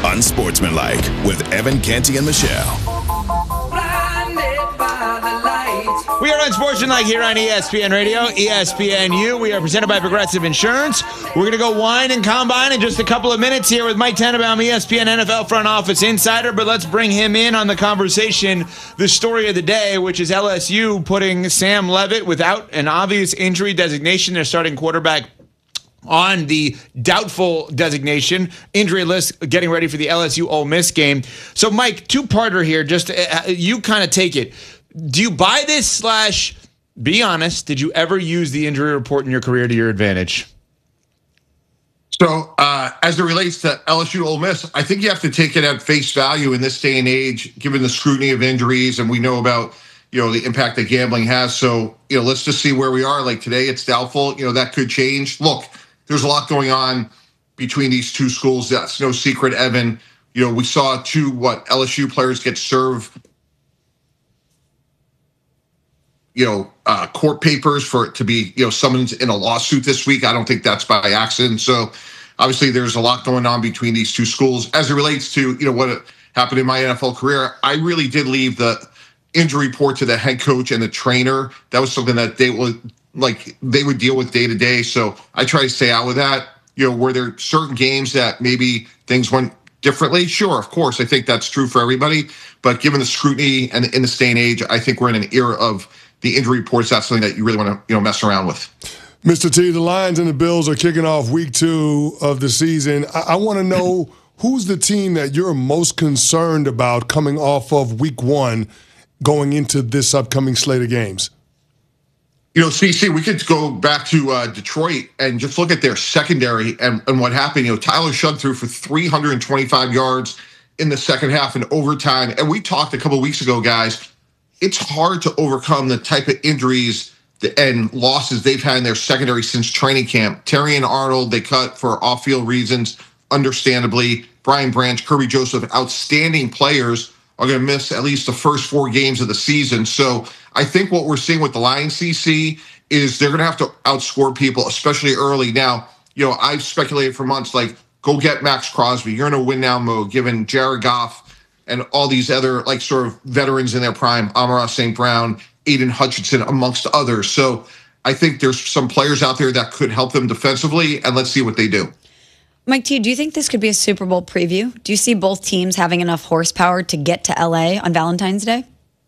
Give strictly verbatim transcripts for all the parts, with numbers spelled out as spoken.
Unsportsmanlike with Evan Canty and Michelle. We are Unsportsmanlike here on E S P N Radio, E S P N U. We are presented by Progressive Insurance. We're going to go wine and combine in just a couple of minutes here with Mike Tannenbaum, E S P N N F L front office insider. But let's bring him in on the conversation. The story of the day, which is L S U putting Sam Leavitt without an obvious injury designation, their starting quarterback, on the doubtful designation, injury list, getting ready for the L S U Ole Miss game. So, Mike, two-parter here. Just uh, you kind of take it. Do you buy this slash, be honest, did you ever use the injury report in your career to your advantage? So, uh, as it relates to L S U Ole Miss, I think you have to take it at face value in this day and age, given the scrutiny of injuries, and we know about, you know, the impact that gambling has. So, you know, let's just see where we are. Like today, it's doubtful. You know, that could change. Look, there's a lot going on between these two schools. That's no secret, Evan. You know, we saw two, what, L S U players get served, you know, uh, court papers for it to be, you know, summoned in a lawsuit this week. I don't think that's by accident. So obviously there's a lot going on between these two schools. As it relates to, you know, what happened in my N F L career, I really did leave the injury report to the head coach and the trainer. That was something that they would, like, they would deal with day to day. So I try to stay out with that. You know, were there certain games that maybe things went differently? Sure, of course. I think that's true for everybody. But given the scrutiny and in this day and age, I think we're in an era of the injury reports. That's something that you really want to, you know, mess around with. Mister T, the Lions and the Bills are kicking off week two of the season. I, I want to know who's the team that you're most concerned about coming off of week one going into this upcoming slate of games? You know, C C, we could go back to uh, Detroit and just look at their secondary and, and what happened. You know, Tyler Shough threw for three hundred twenty-five yards in the second half in overtime. And we talked a couple of weeks ago, guys, it's hard to overcome the type of injuries and losses they've had in their secondary since training camp. Terry and Arnold, they cut for off-field reasons, understandably. Brian Branch, Kirby Joseph, outstanding players, are going to miss at least the first four games of the season. So I think what we're seeing with the Lions, C C, is they're going to have to outscore people, especially early. Now, you know, I've speculated for months, like, go get Max Crosby. You're in a win-now mode, given Jared Goff and all these other, like, sort of veterans in their prime, Amon-Ra Saint Brown, Aiden Hutchinson, amongst others. So I think there's some players out there that could help them defensively, and let's see what they do. Mike T, do you think this could be a Super Bowl preview? Do you see both teams having enough horsepower to get to L A on Valentine's Day?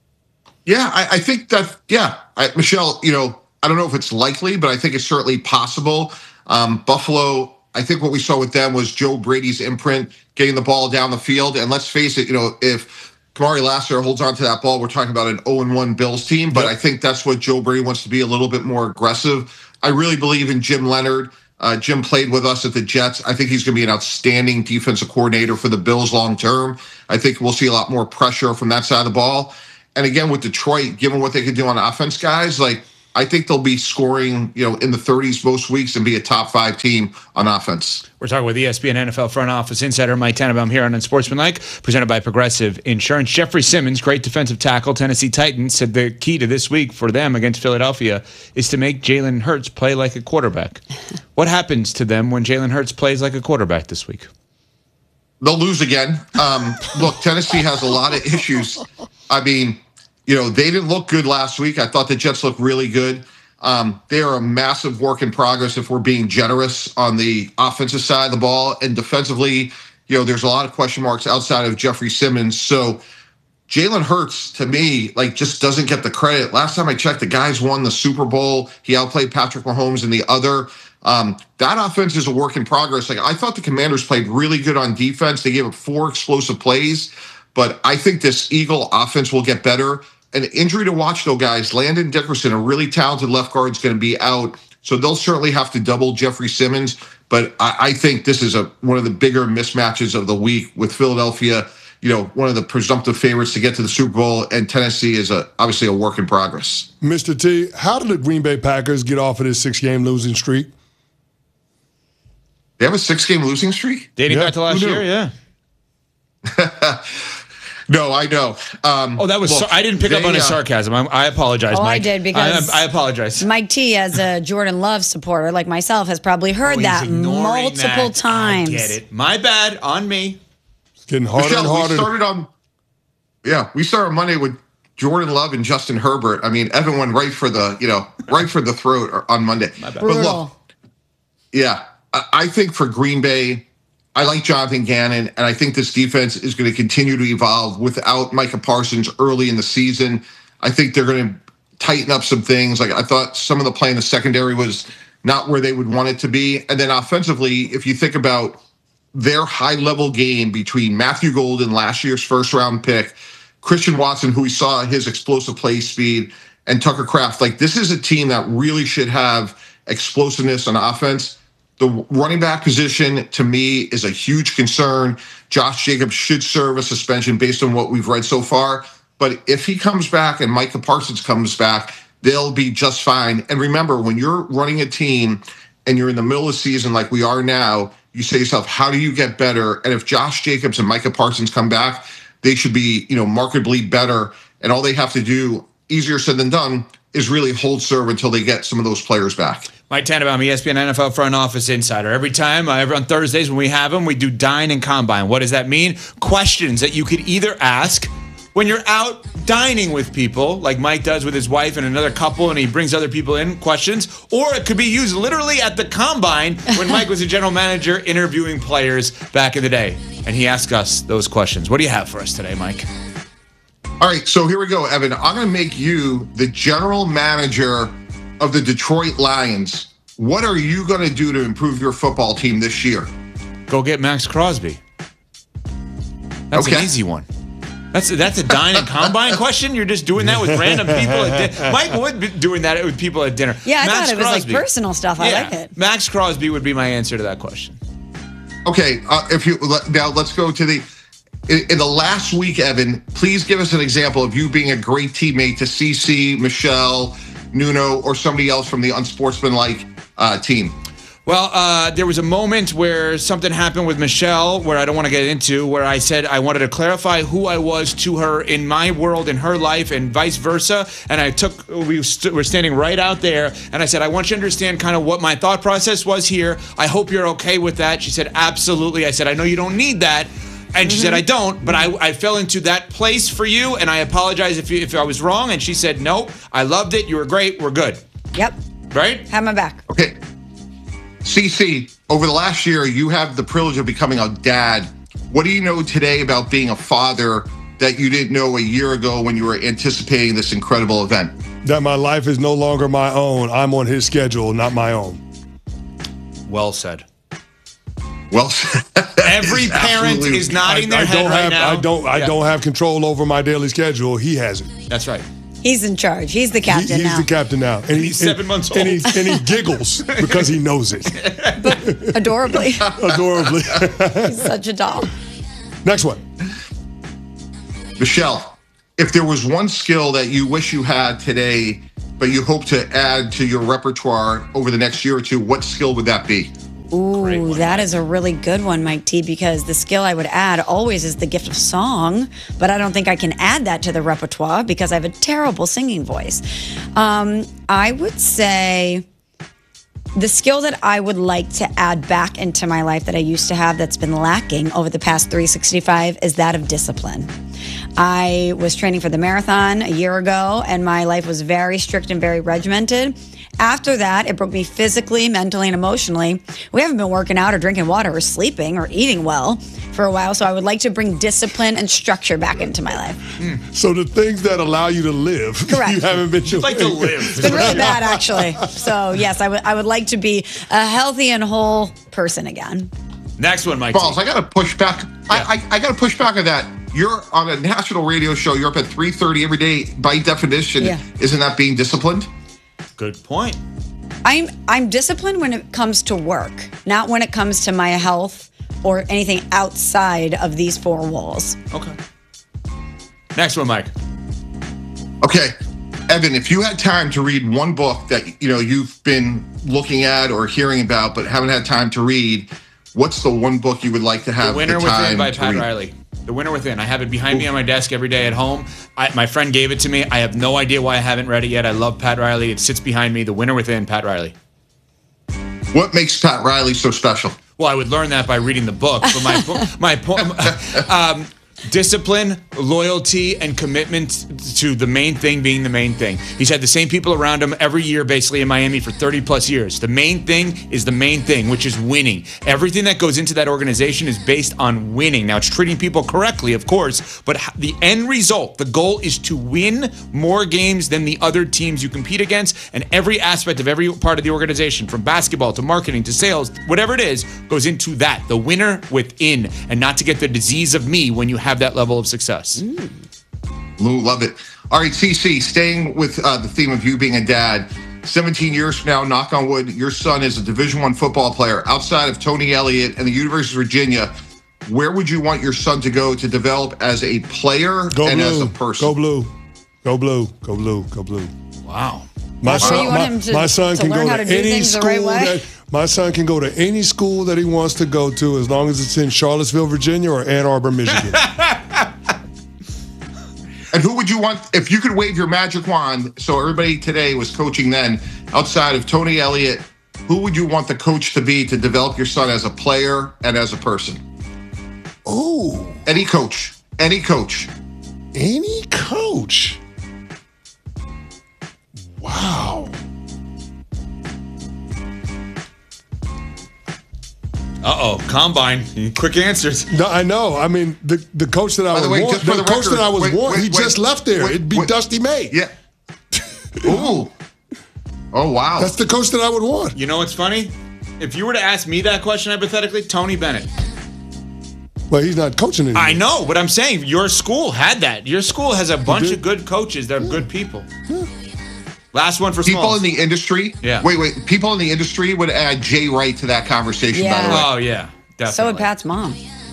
Yeah, I, I think that, yeah. I, Michelle, you know, I don't know if it's likely, but I think it's certainly possible. Um, Buffalo, I think what we saw with them was Joe Brady's imprint, getting the ball down the field. And let's face it, you know, if Kamari Lassiter holds on to that ball, we're talking about an oh and one Bills team. But yep. I think that's what Joe Brady wants to be, a little bit more aggressive. I really believe in Jim Leonard. Uh, Jim played with us at the Jets. I think he's going to be an outstanding defensive coordinator for the Bills long term. I think we'll see a lot more pressure from that side of the ball. And again, with Detroit, given what they can do on offense, guys, like, I think they'll be scoring, you know, in the thirties most weeks and be a top five team on offense. We're talking with E S P N N F L front office insider Mike Tannenbaum here on Unsportsmanlike, presented by Progressive Insurance. Jeffrey Simmons, great defensive tackle, Tennessee Titans, said the key to this week for them against Philadelphia is to make Jalen Hurts play like a quarterback. What happens to them when Jalen Hurts plays like a quarterback this week? They'll lose again. Um, look, Tennessee has a lot of issues. I mean, you know, they didn't look good last week. I thought the Jets looked really good. Um, they are a massive work in progress if we're being generous on the offensive side of the ball. And defensively, you know, there's a lot of question marks outside of Jeffrey Simmons. So Jalen Hurts, to me, like, just doesn't get the credit. Last time I checked, the guys won the Super Bowl. He outplayed Patrick Mahomes in the other. Um, that offense is a work in progress. Like, I thought the Commanders played really good on defense. They gave up four explosive plays. But I think this Eagle offense will get better. An injury to watch, though, guys. Landon Dickerson, a really talented left guard, is going to be out. So they'll certainly have to double Jeffrey Simmons. But I, I think this is a one of the bigger mismatches of the week with Philadelphia, you know, one of the presumptive favorites to get to the Super Bowl, and Tennessee is a, obviously a work in progress. Mister T, how did the Green Bay Packers get off of this six-game losing streak? They have a six-game losing streak? Dating yeah. back to last year, yeah. No, I know. Um, oh, that was. Look, so, I didn't pick they, up on his uh, sarcasm. I, I apologize, oh, Mike. I did because I, I apologize. Mike T, as a Jordan Love supporter like myself, has probably heard oh, that multiple that. times. I get it. My bad. On me. Getting harder Michelle, and harder. we started on, yeah, we started on Monday with Jordan Love and Justin Herbert. I mean, Evan went right for the, you know, right for the throat on Monday. But look, yeah, I think for Green Bay, I like Jonathan Gannon, and I think this defense is going to continue to evolve without Micah Parsons early in the season. I think they're going to tighten up some things. Like I thought some of the play in the secondary was not where they would want it to be. And then offensively, if you think about their high-level game between Matthew Golden, last year's first-round pick, Christian Watson, who we saw his explosive play speed, and Tucker Kraft, like this is a team that really should have explosiveness on offense. The running back position, to me, is a huge concern. Josh Jacobs should serve a suspension based on what we've read so far. But if he comes back and Micah Parsons comes back, they'll be just fine. And remember, when you're running a team and you're in the middle of the season like we are now, you say to yourself, how do you get better? And if Josh Jacobs and Micah Parsons come back, they should be, you know, markedly better. And all they have to do, easier said than done, is really hold serve until they get some of those players back. Mike Tannenbaum, E S P N N F L Front Office Insider. Every time, uh, every on Thursdays when we have them, we do Dine and Combine. What does that mean? Questions that you could either ask when you're out dining with people, like Mike does with his wife and another couple, and he brings other people in, questions, or it could be used literally at the Combine when Mike was a general manager interviewing players back in the day. And he asked us those questions. What do you have for us today, Mike? All right, so here we go, Evan. I'm going to make you the general manager of the Detroit Lions. What are you going to do to improve your football team this year? Go get Max Crosby. That's okay. an easy one. That's a, that's a Dine and Combine question? You're just doing that with random people at dinner. Mike would be doing that with people at dinner. Yeah, I Max thought it was Crosby. like personal stuff. I yeah, like it. Max Crosby would be my answer to that question. Okay, uh, if you now let's go to the in, in the last week, Evan. Please give us an example of you being a great teammate to C C, Michelle, Nuno, or somebody else from the unsportsmanlike uh, team. Well, uh, there was a moment where something happened with Michelle, where I don't want to get into, where I said I wanted to clarify who I was to her in my world, in her life, and vice versa. And I took, we st- were standing right out there, and I said, I want you to understand kind of what my thought process was here. I hope you're okay with that. She said, absolutely. I said, I know you don't need that. And she mm-hmm. said, I don't, but I, I fell into that place for you, and I apologize if, you, if I was wrong. And she said, nope, I loved it. You were great. We're good. Yep. Right? Have my back. Okay. C C, over the last year, you have the privilege of becoming a dad. What do you know today about being a father that you didn't know a year ago when you were anticipating this incredible event? That my life is no longer my own. I'm on his schedule, not my own. Well said. Well, every parent is nodding their I, I head don't right have, now. I don't. I yeah. don't have control over my daily schedule. He has it. That's right. He's in charge. He's the captain he, he's now. the captain now, and he's seven and, months old. And he, and he giggles because he knows it. But adorably. Adorably. He's such a doll. Next one. Michelle, if there was one skill that you wish you had today, but you hope to add to your repertoire over the next year or two, what skill would that be? Ooh, that is a really good one, Mike T, because the skill I would add always is the gift of song, but I don't think I can add that to the repertoire because I have a terrible singing voice. Um, I would say the skill that I would like to add back into my life that I used to have that's been lacking over the past three sixty-five is that of discipline. I was training for the marathon a year ago, and my life was very strict and very regimented. After that, it broke me physically, mentally, and emotionally. We haven't been working out or drinking water or sleeping or eating well for a while, so I would like to bring discipline and structure back into my life. Mm. So the things that allow you to live, correct. You haven't been doing. Like to live. It's been really bad, actually. So yes, I would I would like to be a healthy and whole person again. Next one, Mike. Balls, I got to push back. Yeah. I, I, I got to push back on that. You're on a national radio show. You're up at three thirty every day. By definition, yeah. Isn't that being disciplined? Good point. I'm I'm disciplined when it comes to work, not when it comes to my health or anything outside of these four walls. Okay. Next one, Mike. Okay, Evan, if you had time to read one book that you know you've been looking at or hearing about but haven't had time to read, what's the one book you would like to have The Winner the time Within by to Pat read? Riley. The Winner Within. I have it behind Ooh. me on my desk every day at home. I, my friend gave it to me. I have no idea why I haven't read it yet. I love Pat Riley. It sits behind me. The Winner Within, Pat Riley. What makes Pat Riley so special? Well, I would learn that by reading the book. But my po- my point, um, discipline, loyalty, and commitment to the main thing being the main thing. He's had the same people around him every year, basically, in Miami for thirty plus years. The main thing is the main thing, which is winning. Everything that goes into that organization is based on winning. Now, it's treating people correctly, of course, but the end result, the goal is to win more games than the other teams you compete against, and every aspect of every part of the organization, from basketball to marketing to sales, whatever it is, goes into that. The winner within, and not to get the disease of me when you have that level of success. Mm. Lou, love it. All right, C C, staying with uh, the theme of you being a dad, seventeen years from now, knock on wood, your son is a Division One football player outside of Tony Elliott and the University of Virginia. Where would you want your son to go to develop as a player Go and blue. as a person? Go blue. Go blue. Go blue. Go blue. Wow. My Wow. son, You want my, him to- my son to can learn go how to, to do any things the school right way? that my son can go to any school that he wants to go to, as long as it's in Charlottesville, Virginia, or Ann Arbor, Michigan. And who would you want, if you could wave your magic wand, so everybody today was coaching then, outside of Tony Elliott, who would you want the coach to be to develop your son as a player and as a person? Oh, Any coach. Any coach. any coach. Wow. Uh-oh, combine. Quick answers. No, I know. I mean, the the coach that I By was the way, want, just for the, the coach record, that I was wait, want, wait, he wait, just left there. wait, It'd be wait. Dusty May. Yeah. Ooh. Oh, wow. That's the coach that I would want. You know what's funny? If you were to ask me that question hypothetically, Tony Bennett. Well, he's not coaching anymore. I know, but I'm saying your school had that. Your school has a bunch did? of good coaches that are good people. Last one for People Smalls. in the industry. Yeah. Wait, wait. People in the industry would add Jay Wright to that conversation, by the way. Yeah. Oh, yeah. Definitely. So would Pat's mom.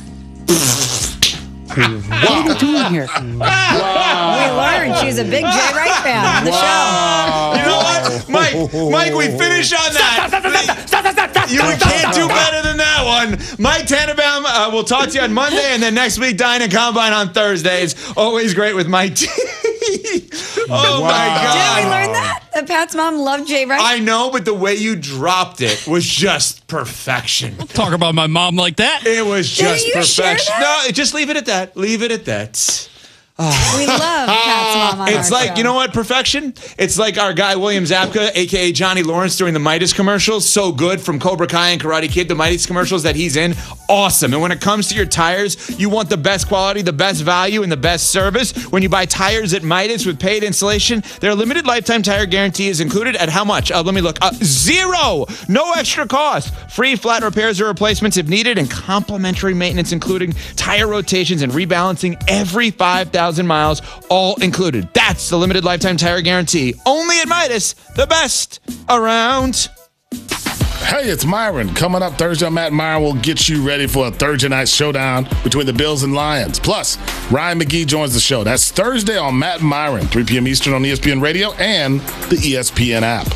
What are you doing here? We learned she's a big Jay Wright fan on the show. You know what? Mike, Mike, we finish on that. You can't do better than that one. Mike Tannenbaum, uh, we'll talk to you on Monday, and then next week, Dine and Combine on Thursdays. Always great with Mike T. Oh, Wow. my God. Didn't we learn that? That Pat's mom loved Jay Wright? I know, but the way you dropped it was just perfection. Talk about my mom like that. It was just you share perfection. that? No, just leave it at that. Leave it at that. we love Pat's mom on It's our like, show. you know what, perfection? It's like our guy, William Zabka, a k a. Johnny Lawrence, during the Midas commercials. So good, from Cobra Kai and Karate Kid, the Midas commercials that he's in. Awesome. And when it comes to your tires, you want the best quality, the best value, and the best service. When you buy tires at Midas with paid installation, their limited lifetime tire guarantee is included at how much? Uh, let me look. Uh, zero! No extra cost. Free flat repairs or replacements if needed, and complimentary maintenance, including tire rotations and rebalancing every five thousand miles, all included. That's the limited lifetime tire guarantee. Only at Midas, the best around. Hey, it's Myron. Coming up Thursday, Matt Myron will get you ready for a Thursday night showdown between the Bills and Lions. Plus, Ryan McGee joins the show. That's Thursday on Matt Myron, three p.m. Eastern on E S P N Radio and the E S P N app.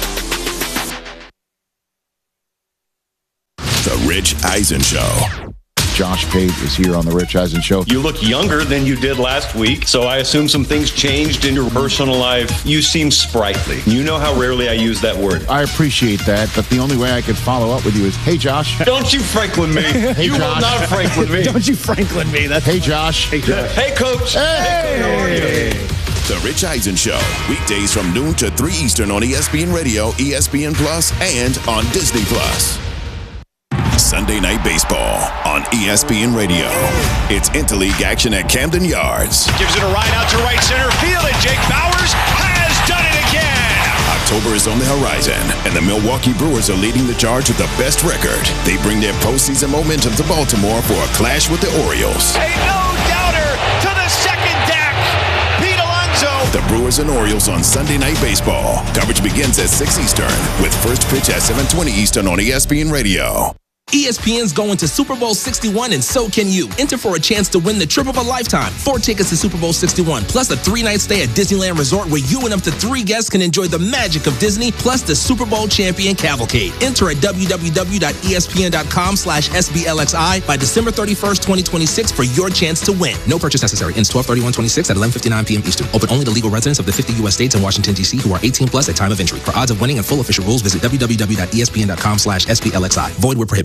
The Rich Eisen Show. Josh Pate is here on the Rich Eisen Show. You look younger than you did last week, so I assume some things changed in your personal life. You seem sprightly. You know how rarely I use that word. I appreciate that, but the only way I could follow up with you is, hey, Josh. Don't you Franklin me. Hey, you Josh. will not Franklin me. Don't you Franklin me. That's Hey, Josh. Hey, Josh. Hey, Coach. Hey. The Rich Eisen Show. Weekdays from noon to three Eastern on E S P N Radio, E S P N Plus, and on Disney Plus. Sunday Night Baseball on E S P N Radio. It's interleague action at Camden Yards. Gives it a ride out to right center field, and Jake Bowers has done it again. October is on the horizon, and the Milwaukee Brewers are leading the charge with the best record. They bring their postseason momentum to Baltimore for a clash with the Orioles. A no-doubter to the second deck. Pete Alonso. The Brewers and Orioles on Sunday Night Baseball. Coverage begins at six Eastern, with first pitch at seven twenty Eastern on E S P N Radio. E S P N's going to Super Bowl sixty-one, and so can you. Enter for a chance to win the trip of a lifetime. Four tickets to Super Bowl sixty-one, plus a three-night stay at Disneyland Resort where you and up to three guests can enjoy the magic of Disney, plus the Super Bowl champion cavalcade. Enter at w w w dot e s p n dot com slash s b l x i by December thirty-first, twenty twenty-six for your chance to win. No purchase necessary. Ends twelve thirty-one twenty-six at eleven fifty-nine p.m. Eastern. Open only to legal residents of the fifty U S states and Washington, D C who are eighteen plus at time of entry. For odds of winning and full official rules, visit w w w dot e s p n dot com slash s b l x i. Void where prohibited.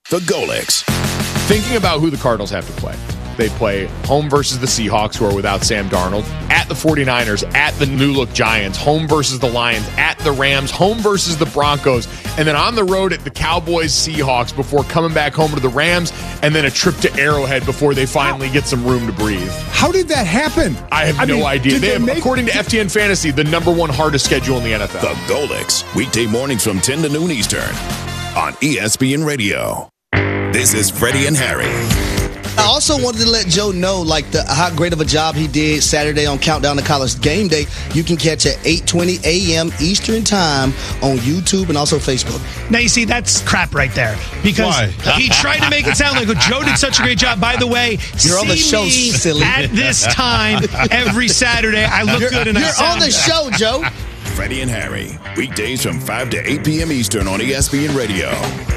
The Golics. Thinking about who the Cardinals have to play. They play home versus the Seahawks, who are without Sam Darnold, at the 49ers, at the new-look Giants, home versus the Lions, at the Rams, home versus the Broncos, and then on the road at the Cowboys, Seahawks, before coming back home to the Rams, and then a trip to Arrowhead before they finally get some room to breathe. How did that happen? I have I no mean, idea. did They they have, make- according to F T N Fantasy, the number one hardest schedule in the N F L. The Golics. Weekday mornings from ten to noon Eastern on E S P N Radio. This is Freddie and Harry. I also wanted to let Joe know, like, the how great of a job he did Saturday on Countdown to College Game Day. You can catch at eight twenty a.m. Eastern Time on YouTube and also Facebook. Now, you see, that's crap right there. Because Why? he tried to make it sound like Joe did such a great job. By the way, You're on the see show, me silly. at this time every Saturday. I look You're- good and I you're sound on the good. show, Joe. Freddie and Harry. Weekdays from five to eight p.m. Eastern on E S P N Radio.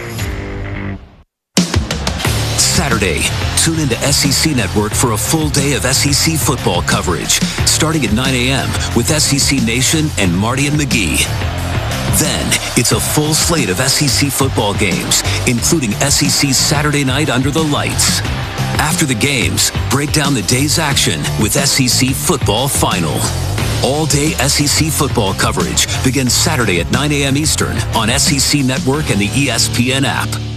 Saturday, tune into S E C Network for a full day of S E C football coverage, starting at nine a.m. with S E C Nation and Marty and McGee. Then, it's a full slate of S E C football games, including S E C Saturday Night Under the Lights. After the games, break down the day's action with S E C Football Final. All-day S E C football coverage begins Saturday at nine a.m. Eastern on S E C Network and the E S P N app.